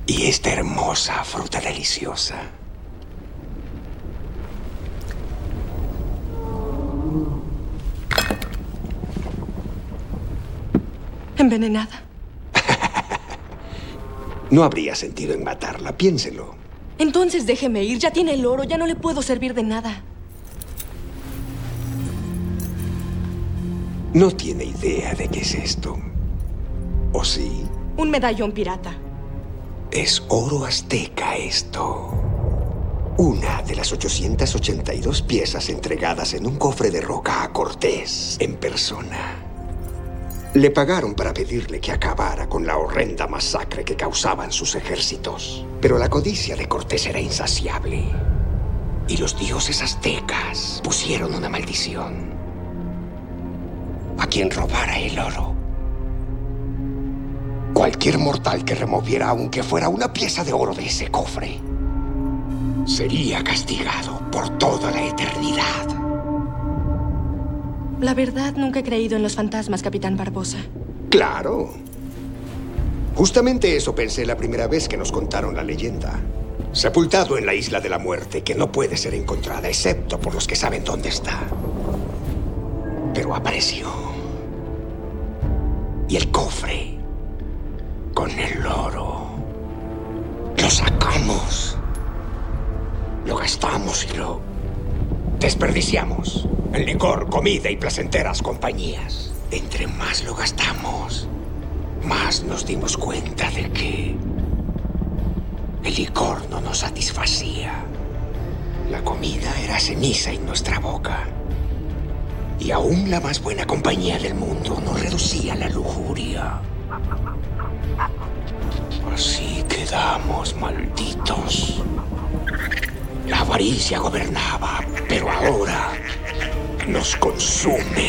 Y esta hermosa fruta deliciosa. ¿Envenenada? No habría sentido en matarla, piénselo. Entonces déjeme ir, ya tiene el oro, ya no le puedo servir de nada. No tiene idea de qué es esto. ¿O sí? Un medallón pirata. Es oro azteca esto. Una de las 882 piezas entregadas en un cofre de roca a Cortés en persona. Le pagaron para pedirle que acabara con la horrenda masacre que causaban sus ejércitos. Pero la codicia de Cortés era insaciable. Y los dioses aztecas pusieron una maldición a quien robara el oro. Cualquier mortal que removiera aunque fuera una pieza de oro de ese cofre sería castigado por toda la eternidad. La verdad, nunca he creído en los fantasmas, Capitán Barbosa. Claro. Justamente eso pensé la primera vez que nos contaron la leyenda. Sepultado en la isla de la muerte, que no puede ser encontrada, excepto por los que saben dónde está. Pero apareció. Y el cofre, con el oro, lo sacamos. Lo gastamos y lo desperdiciamos en licor, comida y placenteras compañías. Entre más lo gastamos, más nos dimos cuenta de que el licor no nos satisfacía. La comida era ceniza en nuestra boca. Y aún la más buena compañía del mundo nos reducía la lujuria. Así quedamos malditos. La avaricia gobernaba, pero ahora nos consume.